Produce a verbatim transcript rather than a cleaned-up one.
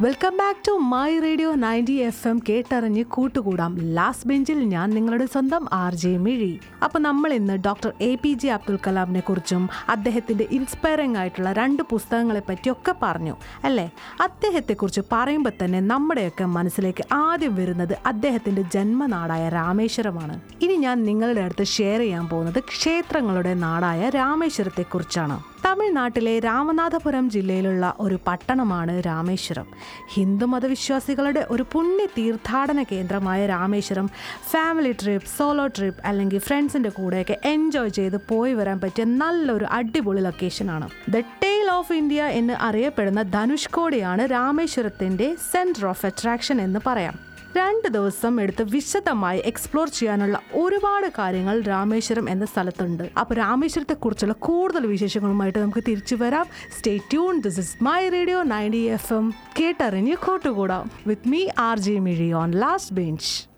Welcome back to my radio ninety F M കേട്ടറിഞ്ഞ് കൂട്ടുകൂടാം. Last ബെഞ്ചിൽ ഞാൻ നിങ്ങളുടെ സ്വന്തം ആർ ജെ മിഴി. അപ്പോൾ നമ്മൾ ഇന്ന് doctor A P J Abdul കലാമിനെ കുറിച്ചും അദ്ദേഹത്തിൻ്റെ ഇൻസ്പയറിംഗ് ആയിട്ടുള്ള രണ്ട് പുസ്തകങ്ങളെ പറ്റിയൊക്കെ പറഞ്ഞു അല്ലേ. അദ്ദേഹത്തെക്കുറിച്ച് പറയുമ്പോൾ തന്നെ നമ്മുടെയൊക്കെ മനസ്സിലേക്ക് ആദ്യം വരുന്നത് അദ്ദേഹത്തിൻ്റെ ജന്മനാടായ രാമേശ്വരമാണ്. ഇനി ഞാൻ നിങ്ങളുടെ അടുത്ത് ഷെയർ ചെയ്യാൻ പോകുന്നത് ക്ഷേത്രങ്ങളുടെ നാടായ രാമേശ്വരത്തെക്കുറിച്ചാണ്. തമിഴ്നാട്ടിലെ രാമനാഥപുരം ജില്ലയിലുള്ള ഒരു പട്ടണമാണ് രാമേശ്വരം. ഹിന്ദു മതവിശ്വാസികളുടെ ഒരു പുണ്യ തീർത്ഥാടന കേന്ദ്രമായ Rameswaram family trip, solo trip അല്ലെങ്കിൽ ഫ്രണ്ട്സിൻ്റെ കൂടെയൊക്കെ എൻജോയ് ചെയ്ത് പോയി വരാൻ പറ്റിയ നല്ലൊരു അടിപൊളി ലൊക്കേഷനാണ്. ദ ടെയിൽ ഓഫ് ഇന്ത്യ എന്ന് അറിയപ്പെടുന്ന ധനുഷ്കോടിയാണ് രാമേശ്വരത്തിൻ്റെ സെൻറ്റർ ഓഫ് അട്രാക്ഷൻ എന്ന് പറയാം. രണ്ട് ദിവസം എടുത്ത് വിശദമായി എക്സ്പ്ലോർ ചെയ്യാനുള്ള ഒരുപാട് കാര്യങ്ങൾ രാമേശ്വരം എന്ന സ്ഥലത്തുണ്ട്. അപ്പോൾ രാമേശ്വരത്തെക്കുറിച്ചുള്ള കൂടുതൽ വിശേഷങ്ങളുമായിട്ട് നമുക്ക് തിരിച്ചു വരാം. Stay tune. This is my radio ninety F M കേട്ടറിഞ്ഞ് കൂട്ടുകൂടാം with me R J Mizhi on last bench.